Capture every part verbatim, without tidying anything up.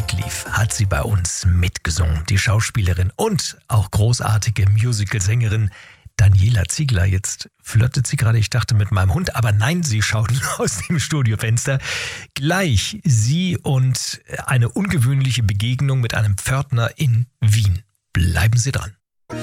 Lied lief, hat sie bei uns mitgesungen. Die Schauspielerin und auch großartige Musicalsängerin Daniela Ziegler. Jetzt flirtet sie gerade, ich dachte, mit meinem Hund, aber nein, sie schaut aus dem Studiofenster. Gleich sie und eine ungewöhnliche Begegnung mit einem Pförtner in Wien. Bleiben Sie dran.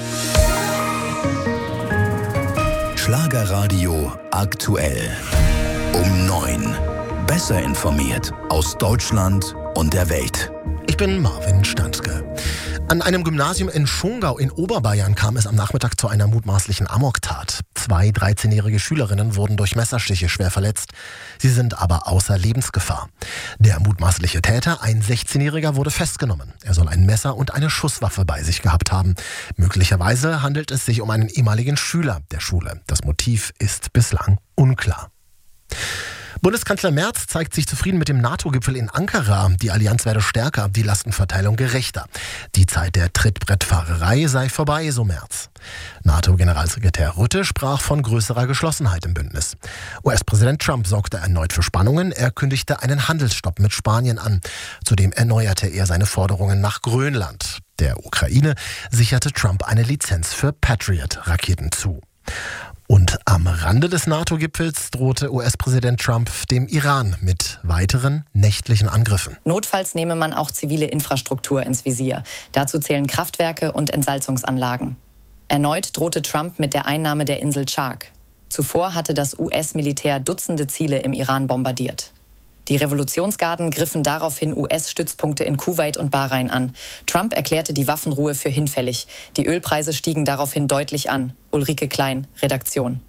Schlagerradio aktuell. Um neun. Besser informiert aus Deutschland und der Welt. Ich bin Marvin Stanzke. An einem Gymnasium in Schongau in Oberbayern kam es am Nachmittag zu einer mutmaßlichen Amoktat. Zwei dreizehnjährige Schülerinnen wurden durch Messerstiche schwer verletzt. Sie sind aber außer Lebensgefahr. Der mutmaßliche Täter, ein sechzehnjähriger, wurde festgenommen. Er soll ein Messer und eine Schusswaffe bei sich gehabt haben. Möglicherweise handelt es sich um einen ehemaligen Schüler der Schule. Das Motiv ist bislang unklar. Bundeskanzler Merz zeigt sich zufrieden mit dem NATO-Gipfel in Ankara. Die Allianz werde stärker, die Lastenverteilung gerechter. Die Zeit der Trittbrettfahrerei sei vorbei, so Merz. NATO-Generalsekretär Rutte sprach von größerer Geschlossenheit im Bündnis. U S-Präsident Trump sorgte erneut für Spannungen. Er kündigte einen Handelsstopp mit Spanien an. Zudem erneuerte er seine Forderungen nach Grönland. Der Ukraine sicherte Trump eine Lizenz für Patriot-Raketen zu. Und am Rande des NATO-Gipfels drohte U S-Präsident Trump dem Iran mit weiteren nächtlichen Angriffen. Notfalls nehme man auch zivile Infrastruktur ins Visier. Dazu zählen Kraftwerke und Entsalzungsanlagen. Erneut drohte Trump mit der Einnahme der Insel Chark. Zuvor hatte das U S-Militär Dutzende Ziele im Iran bombardiert. Die Revolutionsgarden griffen daraufhin U S-Stützpunkte in Kuwait und Bahrain an. Trump erklärte die Waffenruhe für hinfällig. Die Ölpreise stiegen daraufhin deutlich an. Ulrike Klein, Redaktion.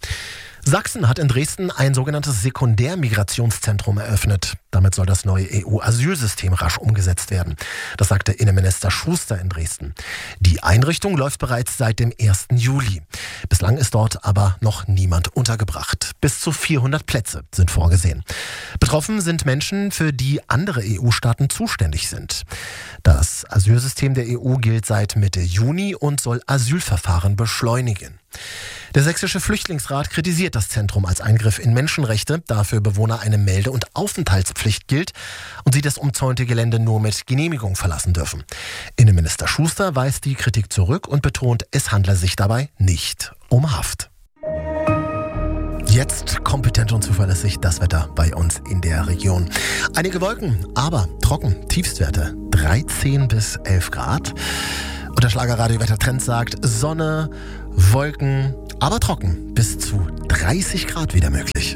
Sachsen hat in Dresden ein sogenanntes Sekundärmigrationszentrum eröffnet. Damit soll das neue E U-Asylsystem rasch umgesetzt werden. Das sagte Innenminister Schuster in Dresden. Die Einrichtung läuft bereits seit dem ersten Juli. Bislang ist dort aber noch niemand untergebracht. Bis zu vierhundert Plätze sind vorgesehen. Betroffen sind Menschen, für die andere E U-Staaten zuständig sind. Das Asylsystem der E U gilt seit Mitte Juni und soll Asylverfahren beschleunigen. Der Sächsische Flüchtlingsrat kritisiert das Zentrum als Eingriff in Menschenrechte, da für Bewohner eine Melde- und Aufenthaltspflicht gilt und sie das umzäunte Gelände nur mit Genehmigung verlassen dürfen. Innenminister Schuster weist die Kritik zurück und betont, es handle sich dabei nicht um Haft. Jetzt kompetent und zuverlässig das Wetter bei uns in der Region. Einige Wolken, aber trocken. Tiefstwerte dreizehn bis elf Grad. Und der Schlagerradio-Wettertrend sagt Sonne, Wolken, aber trocken. Bis zu dreißig Grad wieder möglich.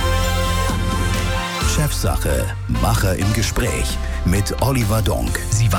Chefsache, Macher im Gespräch mit Oliver Donk. Sie